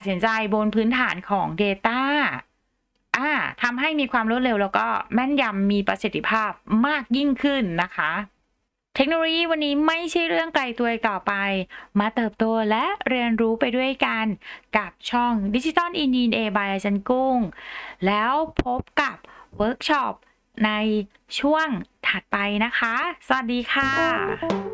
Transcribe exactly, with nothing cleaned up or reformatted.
ตัดสินใจบนพื้นฐานของ Data อาทำให้มีความรวดเร็วแล้วก็แม่นยำมีประสิทธิภาพมากยิ่งขึ้นนะคะ เทคโนโลยีวันนี้ไม่ใช่เรื่องไกลตัวอีกต่อไป มาเติบโตและเรียนรู้ไปด้วยกันกับช่อง Digital in ดี เอ็น เอ by อาจารย์กุ้ง แล้วพบกับเวิร์กช็อปในช่วงถัดไปนะคะ สวัสดีค่ะ